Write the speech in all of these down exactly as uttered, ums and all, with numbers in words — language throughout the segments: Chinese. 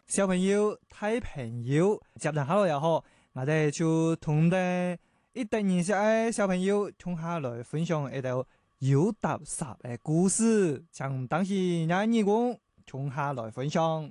小朋友、大朋友，接人下來又好，我哋就同啲一定認識嘅小朋友，同下來分享一道有搭霎嘅故事，請當時廿二公同下來分享。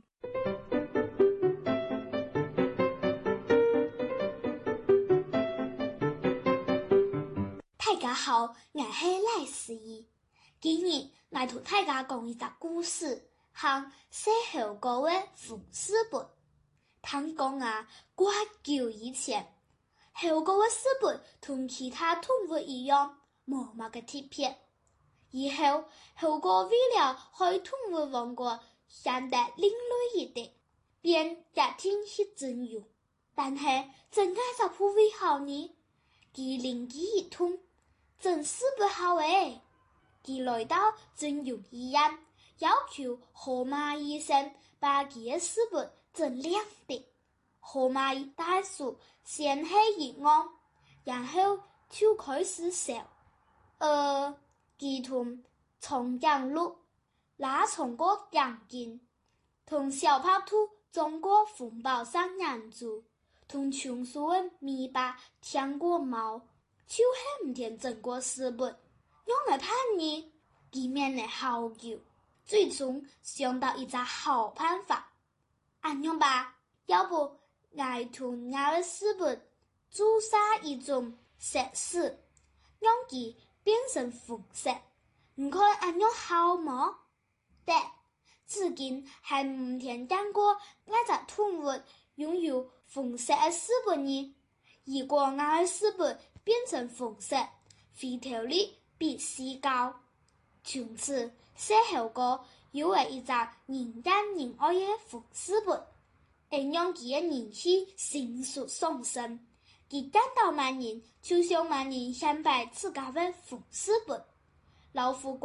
大家好，我係賴思怡，今日我同大家講一個故事。向細猴哥的縫絲本，聽講啊，掛久以前，猴哥的絲本同其他動物一樣，冇乜個特別。以後，猴哥為了喺動物王國顯得另類一點，便決定去徵用。但係，真係就不為好呢？佢靈機一通，真絲本好誒！佢來到徵用醫院。要求河馬醫生把佢的絲本整亮點。河馬大叔先係一按，然後就開始笑。呃，佢同長頸鹿拉長過眼睛，同小白兔裝過紅寶石眼珠，同松鼠的尾巴舔過毛，就是唔聽整過絲本，用來叛逆，佢面的好久。最終想到一個好辦法，按樣吧，要不我同我的絲本注射一種色素，讓它變成紅色，你看按樣好嗎？對，至今還唔聽見過那隻動物擁有紅色的絲本呢。如果我的絲本變成紅色，回頭率必須高。從此，細猴哥有了一張人見人愛的縫絲本，而讓佢的人氣迅速上升。佢見到萬人，就向萬人顯擺自家的縫絲本。老虎